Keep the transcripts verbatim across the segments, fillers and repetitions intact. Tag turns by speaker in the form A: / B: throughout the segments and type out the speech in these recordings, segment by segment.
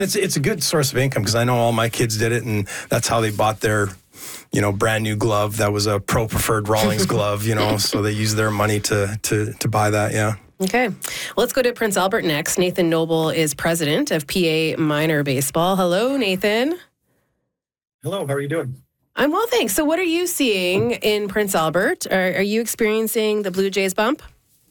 A: It's it's a good source of income because I know all my kids did it, and that's how they bought their, you know, brand new glove. That was a pro preferred Rawlings glove, you know, so they used their money to to to buy that. Yeah.
B: Okay. Well, let's go to Prince Albert next. Nathan Noble is president of P A Minor Baseball. Hello, Nathan.
C: Hello. How are you doing?
B: I'm well, thanks. So what are you seeing in Prince Albert? Are, are you experiencing the Blue Jays bump?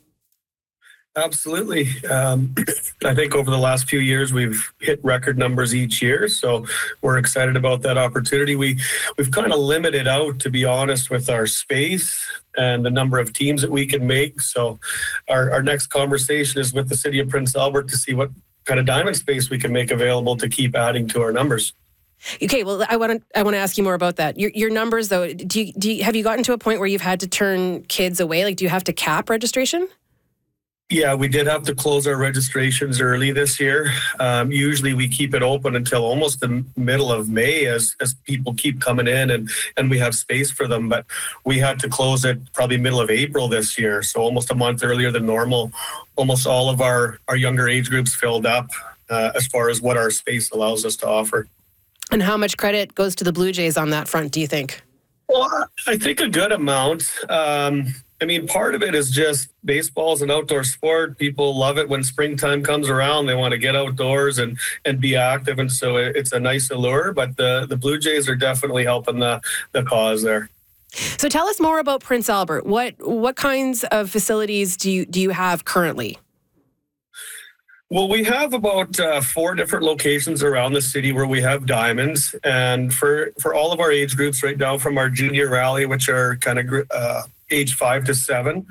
C: Absolutely. Um, I think over the last few years, we've hit record numbers each year. So we're excited about that opportunity. We, we've kind of limited out, to be honest, with our space and the number of teams that we can make. So our, our next conversation is with the city of Prince Albert to see what kind of diamond space we can make available to keep adding to our numbers.
B: Okay, well, I want to I want to ask you more about that. Your your numbers, though, do you, do you, have you gotten to a point where you've had to turn kids away? Like, do you have to cap registration?
C: Yeah, we did have to close our registrations early this year. Um, usually we keep it open until almost the middle of May as, as people keep coming in and, and we have space for them. But we had to close it probably middle of April this year. So almost a month earlier than normal. Almost all of our, our younger age groups filled up uh, as far as what our space allows us to offer.
B: And how much credit goes to the Blue Jays on that front, do you think?
C: Well, I think a good amount. Um, I mean, part of it is just baseball is an outdoor sport. People love it when springtime comes around. They want to get outdoors and, and be active. And so it's a nice allure. But the, the Blue Jays are definitely helping the, the cause there.
B: So tell us more about Prince Albert. What what kinds of facilities do you, do you have currently?
C: Well, we have about uh, four different locations around the city where we have diamonds. And for, for all of our age groups right now, from our junior rally, which are kind of uh, age five to seven.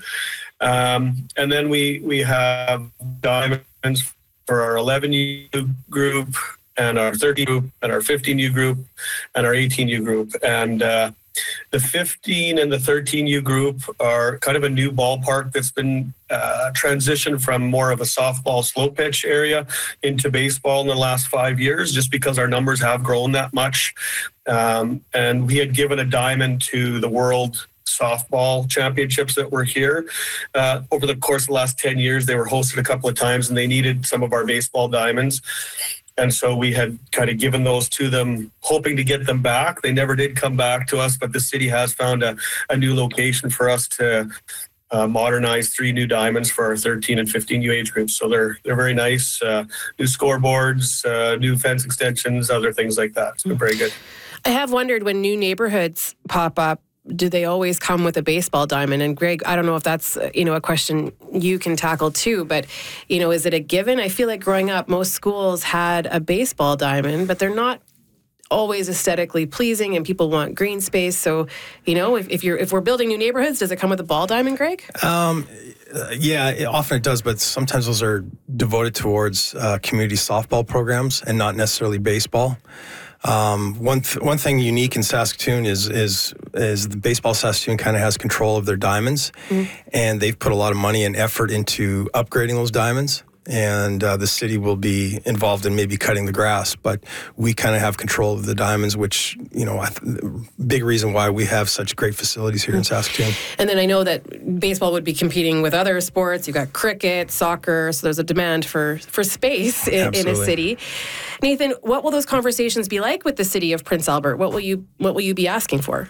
C: Um, and then we, we have diamonds for our eleven U group and our thirteen group and our fifteen U group and our eighteen U group. And uh, the fifteen and the thirteen U group are kind of a new ballpark that's been uh, transitioned from more of a softball slow pitch area into baseball in the last five years, just because our numbers have grown that much. Um, and we had given a diamond to the World Softball Championships that were here. Uh, over the course of the last ten years, they were hosted a couple of times and they needed some of our baseball diamonds. And so we had kind of given those to them, hoping to get them back. They never did come back to us, but the city has found a, a new location for us to uh, modernize three new diamonds for our thirteen and fifteen U age groups. So they're they're very nice. Uh, new scoreboards, uh, new fence extensions, other things like that. So very good.
B: I have wondered, when new neighborhoods pop up, do they always come with a baseball diamond? And Greg, I don't know if that's, you know, a question you can tackle too, but, you know, is it a given? I feel like growing up, most schools had a baseball diamond, but they're not always aesthetically pleasing and people want green space. So, you know, if, if you're, if we're building new neighborhoods, does it come with a ball diamond, Greg?
A: Um, yeah, it, often it does, but sometimes those are devoted towards uh, community softball programs and not necessarily baseball. Um, one th- one thing unique in Saskatoon is is is the Baseball Saskatoon kind of has control of their diamonds, mm-hmm. and they've put a lot of money and effort into upgrading those diamonds. And uh, the city will be involved in maybe cutting the grass, but we kind of have control of the diamonds, which, you know, I th- big reason why we have such great facilities here in Saskatoon.
B: And then I know that baseball would be competing with other sports. You've got cricket, soccer, so there's a demand for, for space in, in a city. Nathan, what will those conversations be like with the city of Prince Albert? What will you what will you be asking for?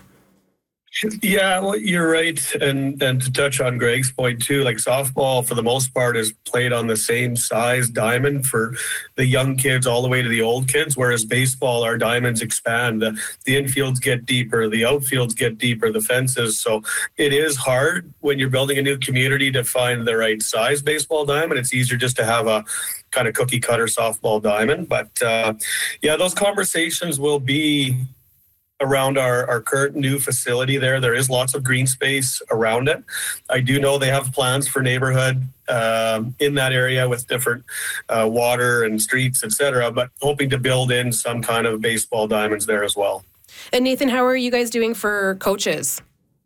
C: Yeah, well, you're right. And and to touch on Greg's point too, like softball for the most part is played on the same size diamond for the young kids all the way to the old kids, whereas baseball, our diamonds expand. The, the infields get deeper, the outfields get deeper, the fences. So it is hard when you're building a new community to find the right size baseball diamond. It's easier just to have a kind of cookie cutter softball diamond. But uh, yeah, those conversations will be around our, our current new facility there. There is lots of green space around it. I do know they have plans for neighborhood um, in that area with different uh, water and streets, et cetera, but hoping to build in some kind of baseball diamonds there as well.
B: And Nathan, how are you guys doing for coaches?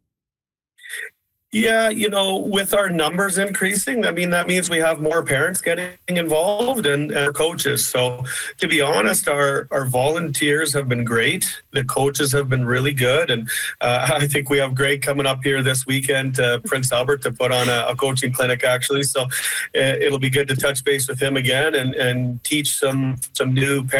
C: Yeah, you know, with our numbers increasing, I mean, that means we have more parents getting involved and, and coaches. So to be honest, our, our volunteers have been great. The coaches have been really good. And uh, I think we have Greg coming up here this weekend to Prince Albert to put on a, a coaching clinic, actually. So uh, it'll be good to touch base with him again and, and teach some, some new parents